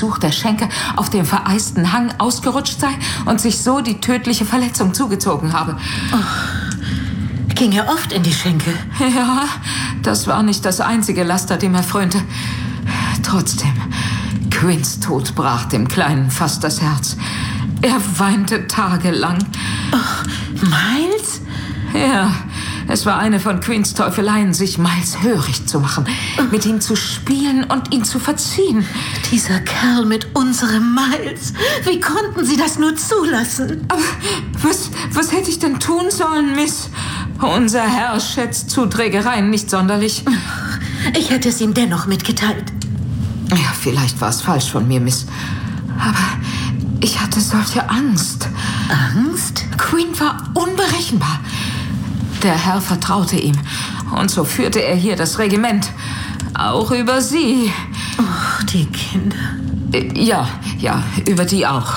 Besuch der Schenke auf dem vereisten Hang ausgerutscht sei und sich so die tödliche Verletzung zugezogen habe. Ging er oft in die Schenke? Ja, das war nicht das einzige Laster, dem er frönte. Trotzdem, Quinns Tod brach dem Kleinen fast das Herz. Er weinte tagelang. Miles? Ja, es war eine von Quinns Teufeleien, sich Miles hörig zu machen, mit ihm zu spielen und ihn zu verziehen. Dieser Kerl mit unserem Miles. Wie konnten Sie das nur zulassen? Aber was hätte ich denn tun sollen, Miss? Unser Herr schätzt Zuträgereien nicht sonderlich. Ich hätte es ihm dennoch mitgeteilt. Ja, vielleicht war es falsch von mir, Miss. Aber ich hatte solche Angst. Angst? Quinn war unberechenbar. Der Herr vertraute ihm. Und so führte er hier das Regiment. Auch über Sie. Oh, die Kinder. Ja, über die auch.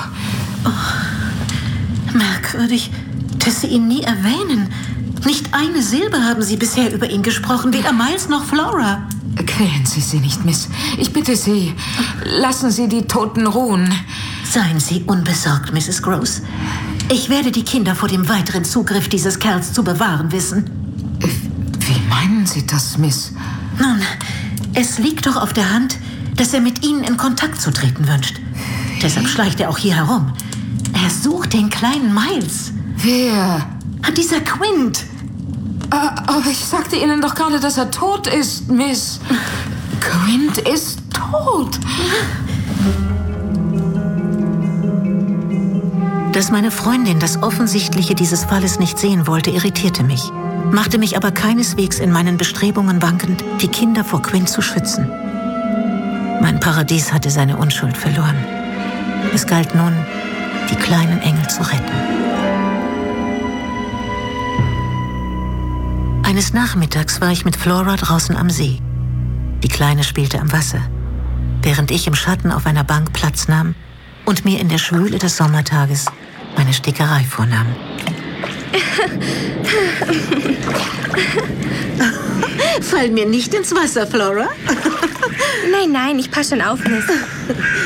Merkwürdig, dass Sie ihn nie erwähnen. Nicht eine Silbe haben Sie bisher über ihn gesprochen, weder Miles noch Flora. Quälen Sie sie nicht, Miss. Ich bitte Sie, lassen Sie die Toten ruhen. Seien Sie unbesorgt, Mrs. Gross. Ich werde die Kinder vor dem weiteren Zugriff dieses Kerls zu bewahren wissen. Wie meinen Sie das, Miss? Nun, es liegt doch auf der Hand, dass er mit Ihnen in Kontakt zu treten wünscht. Deshalb schleicht er auch hier herum. Er sucht den kleinen Miles. Wer? Dieser Quint. Aber ich sagte Ihnen doch gerade, dass er tot ist, Miss. Quint ist tot. Dass meine Freundin das Offensichtliche dieses Falles nicht sehen wollte, irritierte mich, machte mich aber keineswegs in meinen Bestrebungen wankend, die Kinder vor Quint zu schützen. Mein Paradies hatte seine Unschuld verloren. Es galt nun, die kleinen Engel zu retten. Eines Nachmittags war ich mit Flora draußen am See. Die Kleine spielte am Wasser, während ich im Schatten auf einer Bank Platz nahm und mir in der Schwüle des Sommertages meine Stickerei vornahm. Fall mir nicht ins Wasser, Flora. Nein, ich passe schon auf, Miss.